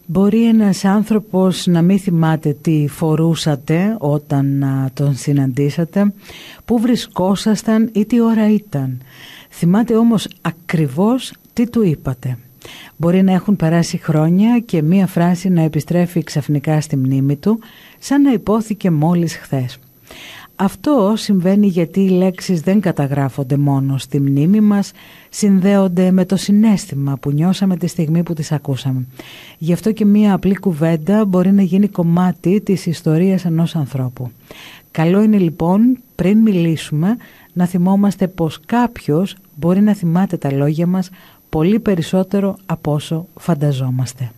Μπορεί ένας άνθρωπος να μην θυμάται τι φορούσατε όταν τον συναντήσατε, πού βρισκόσασταν ή τι ώρα ήταν. Θυμάται όμως ακριβώς τι του είπατε. Μπορεί να έχουν περάσει χρόνια και μία φράση να επιστρέφει ξαφνικά στη μνήμη του, σαν να υπόθηκε μόλις χθες. Αυτό συμβαίνει γιατί οι λέξεις δεν καταγράφονται μόνο στη μνήμη μας, συνδέονται με το συναίσθημα που νιώσαμε τη στιγμή που τις ακούσαμε. Γι' αυτό και μία απλή κουβέντα μπορεί να γίνει κομμάτι της ιστορίας ενός ανθρώπου. Καλό είναι λοιπόν, πριν μιλήσουμε, να θυμόμαστε πως κάποιος μπορεί να θυμάται τα λόγια μας πολύ περισσότερο από όσο φανταζόμαστε.